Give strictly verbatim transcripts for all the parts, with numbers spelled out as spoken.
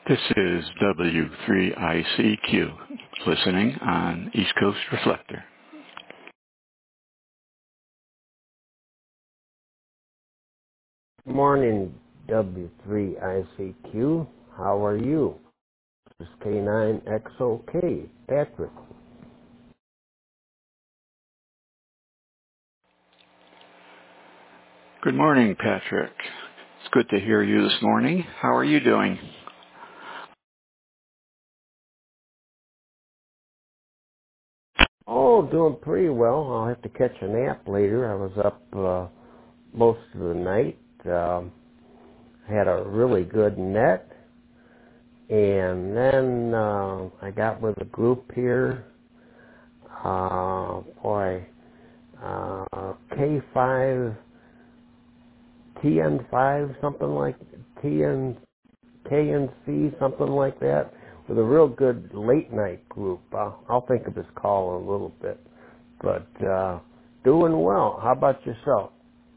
This is W three I C Q, listening on East Coast Reflector. Morning, W three I C Q. How are you? This is K nine X O K, Patrick. Good morning, Patrick. It's good to hear you this morning. How are you doing? Oh, doing pretty well. I'll have to catch a nap later. I was up uh, most of the night. Um, had a really good net. And then uh, I got with a group here. Uh, boy, uh, K five, T N five, something like T N K N C, something like that, with a real good late night group. Uh, I'll think of this call in a little bit. But uh, doing well. How about yourself?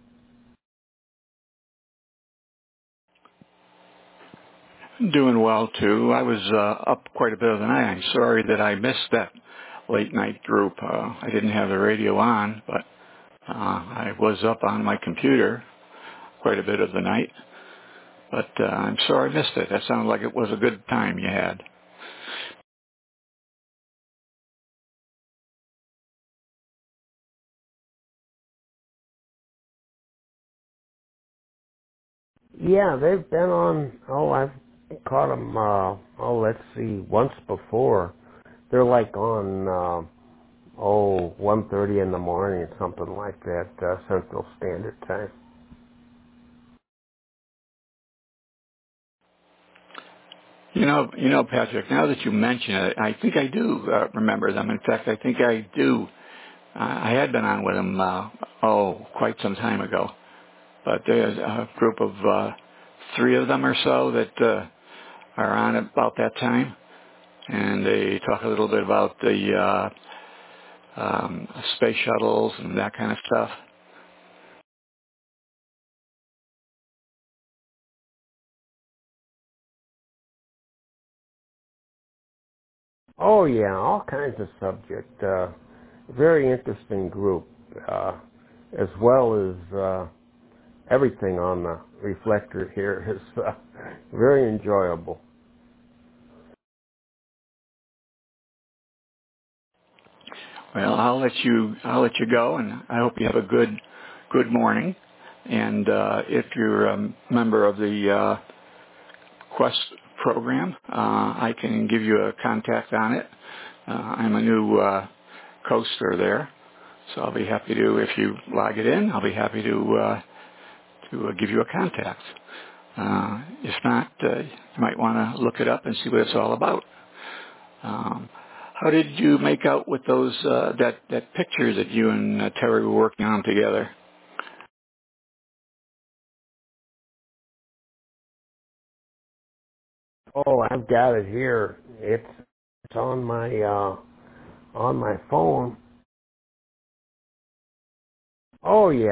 Doing well, too. I was uh, up quite a bit of the night. I'm sorry that I missed that late night group. Uh, I didn't have the radio on, but uh, I was up on my computer quite a bit of the night. But uh, I'm sorry I missed it. That sounded like it was a good time you had. Yeah, they've been on, oh, I've caught them, uh, oh, let's see, once before. They're like on, uh, oh, one thirty in the morning, something like that, uh, Central Standard Time. You know, you know, Patrick, now that you mention it, I think I do uh, remember them. In fact, I think I do. Uh, I had been on with them, uh, oh, quite some time ago. But there's a group of uh, three of them or so that uh, are on about that time. And they talk a little bit about the uh, um, space shuttles and that kind of stuff. Oh, yeah, all kinds of subject. Uh, very interesting group, uh, as well as uh, everything on the reflector here is uh, very enjoyable. Well, I'll let you. I'll let you go, and I hope you have a good, good morning. And uh, if you're a member of the uh, Quest program, uh, I can give you a contact on it. Uh, I'm a new uh, coaster there, so I'll be happy to. If you log it in, I'll be happy to uh, to uh, give you a contact. Uh, if not, uh, you might want to look it up and see what it's all about. Um, how did you make out with those uh, that that picture that you and uh, Terry were working on together? Oh, I've got it here. It's it's on my uh, on my phone. Oh yeah.